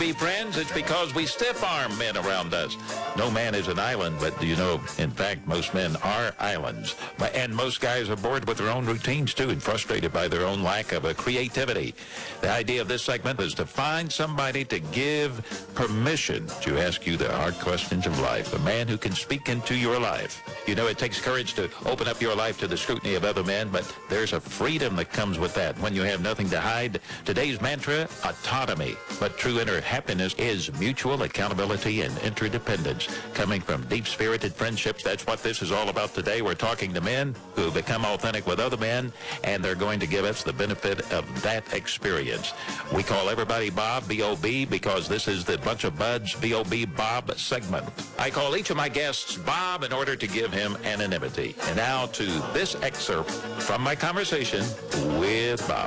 be friends, it's because we stiff-arm men around us. No man is an island, but you know, in fact, most men are islands. And most guys are bored with their own routines, too, and frustrated by their own lack of creativity. The idea of this segment is to find somebody to give permission to ask you the hard questions of life, a man who can speak into your life. You know, it takes courage to open up your life to the scrutiny of other men, but there's a freedom that comes with that when you have nothing to hide. Today's mantra, autonomy. But true inner happiness is mutual accountability and interdependence. Coming from deep-spirited friendships, that's what this is all about today. We're talking to men who become authentic with other men, and they're going to give us the benefit of that experience. We call everybody Bob, B-O-B, because this is the Bunch of Buds, B-O-B, Bob segment. I call each of my guests Bob in order to give him anonymity. And now to this excerpt from my conversation with Bob.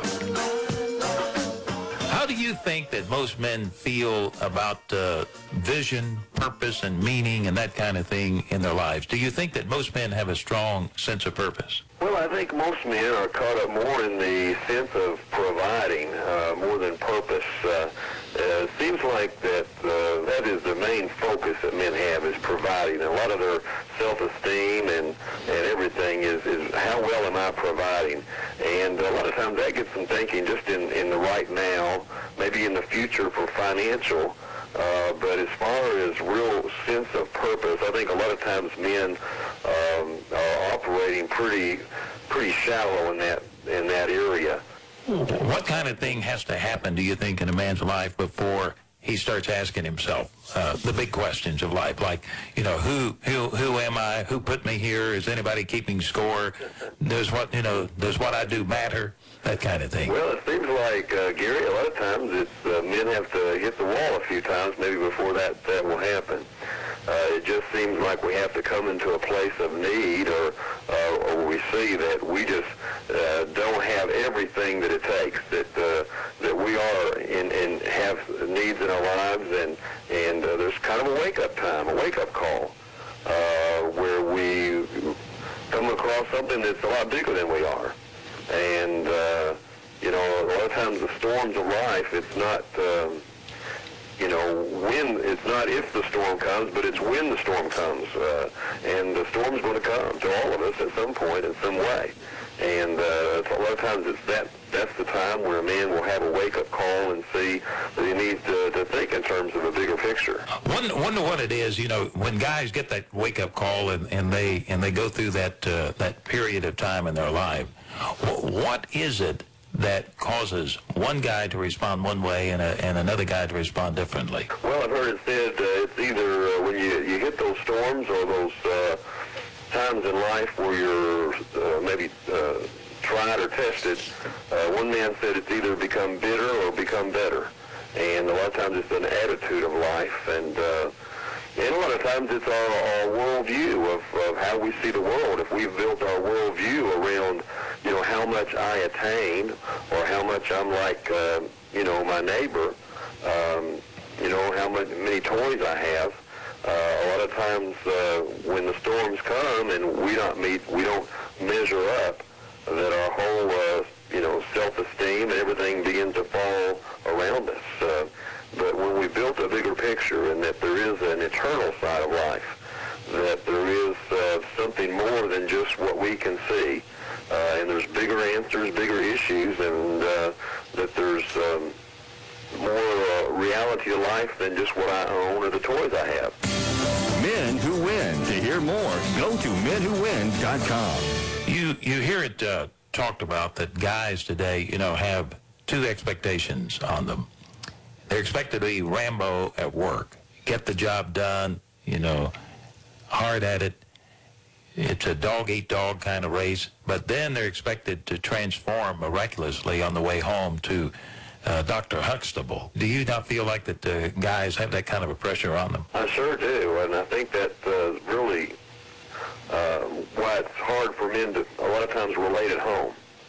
How do you think that most men feel about vision, purpose, and meaning and that kind of thing in their lives? Do you think that most men have a strong sense of purpose? Well, I think most men are caught up more in the sense of providing more than purpose. It seems like that is the main focus that men have, is providing. A lot of their self-esteem and everything is how well am I providing? And a lot of times that gets them thinking just in the right now, maybe in the future for financial. But as far as real sense of purpose, I think a lot of times men are operating pretty shallow in that area. What kind of thing has to happen, do you think, in a man's life before he starts asking himself the big questions of life, like, you know, who am I? Who put me here? Is anybody keeping score? Does what I do matter? That kind of thing. Well, it seems like, Gary, a lot of times it's men have to hit the wall a few times maybe before that will happen. It just seems like we have to come into a place of need, or we see that we just don't have everything that it takes, that we are and have needs in our lives, and there's kind of a wake-up time, a wake-up call, where we come across something that's a lot bigger than we are. And, you know, a lot of times the storms of life, it's not, it's not if the storm comes, but it's when the storm comes. And the storm's going to come to all of us at some point in some way. And a lot of times that's the time where a man will have a wake-up call and see that he needs to think in terms of a bigger picture. Wonder what it is, you know, when guys get that wake-up call and they go through that period of time in their life. What is it that causes one guy to respond one way and another guy to respond differently? Well, I've heard it said it's either when you hit those storms or those times in life where you're maybe tried or tested. One man said it's either become bitter or become better. And a lot of times it's an attitude of life, and a lot of times it's our worldview of how we see the world. If we've built our worldview around, you know, how much I attain or how much I'm like, my neighbor, how many toys I have, a lot of times when the storms come and we don't measure up, that our whole, self-esteem and everything begins to fall around us. But when we built a bigger picture and that there is an eternal side of life, that there is something more than just what we can see, and there's bigger answers, bigger issues, and that there's more reality to life than just what I own or the toys I have. Men Who Win. To hear more, go to menwhowin.com. You hear it talked about that guys today, have two expectations on them. They're expected to be Rambo at work, get the job done, hard at it. It's a dog-eat-dog kind of race. But then they're expected to transform miraculously on the way home to Dr. Huxtable. Do you not feel like that guys have that kind of a pressure on them? I sure do, and I think that's really why it's hard for men to a lot of times relate at home.